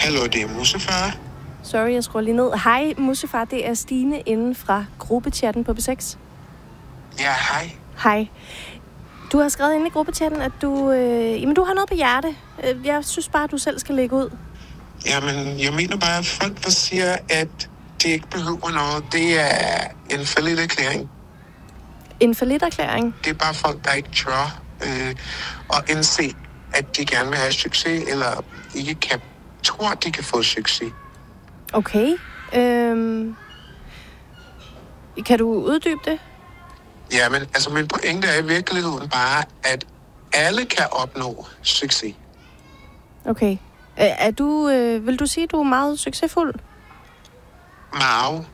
Hallo, det er Mussefar. Sorry, jeg skruer lige ned. Hej, Mussefar. Det er Stine inden fra gruppechatten på B6. Ja, hej. Hej. Du har skrevet inde i gruppechatten, at du har noget på hjerte. Jeg synes bare, at du selv skal lægge ud. Jamen, jeg mener bare, at folk, der siger, at de ikke behøver noget, det er en falliterklæring. En falliterklæring? Det er bare folk, der ikke tør at indse, at de gerne vil have succes, eller ikke tror, at de kan få succes. Okay. Kan du uddybe det? Ja, men altså min pointe er i virkeligheden bare, at alle kan opnå succes. Okay. Vil du sige, at du er meget succesfuld? Meget.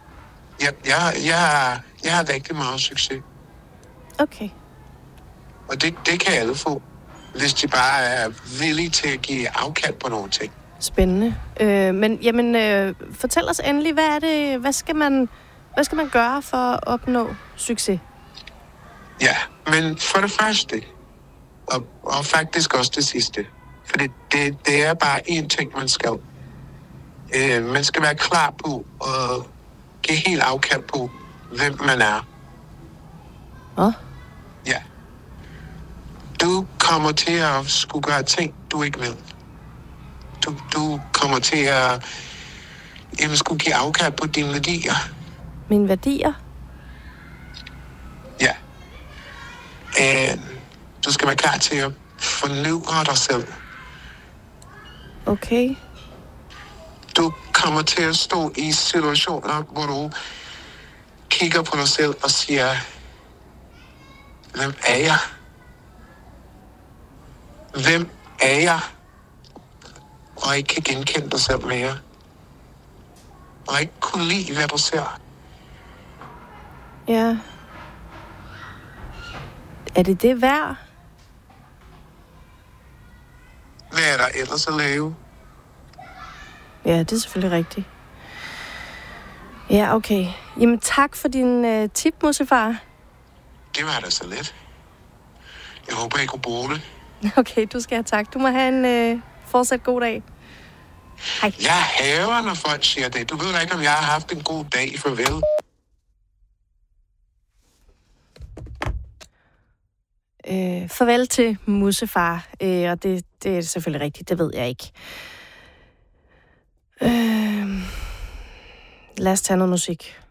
Jeg har rigtig meget succes. Okay. Og det kan alle få, hvis de bare er villige til at give afkald på nogle ting. Spændende. Fortæl os endelig, hvad skal man gøre for at opnå succes? Ja, men for det første, og faktisk også det sidste, for det er bare én ting, man skal. Man skal være klar på at give helt afkald på, hvem man er. Ja. Du kommer til at skulle gøre ting, du ikke vil. Du kommer til at skulle give afkald på dine værdier. Mine værdier? Ja. Du skal være klar til at fornye dig selv. Okay. Du kommer til at stå i situationer, hvor du kigger på dig selv og siger, hvem er jeg? Hvem er jeg? Og ikke kan genkende dig selv mere. Og ikke kunne lide, hvad du ser. Ja. Er det værd? Hvad er der ellers at lave? Ja, det er selvfølgelig rigtigt. Ja, okay. Jamen, tak for din tip, Mussefar. Det var da så let. Jeg håber, I kunne bruge det. Okay, du skal have tak. Du må have en fortsat god dag. Hej. Jeg hader, når folk siger det. Du ved da ikke, om jeg har haft en god dag. Farvel. Farvel til Mussefar. Og det er selvfølgelig rigtigt, det ved jeg ikke. Lad os tage noget musik.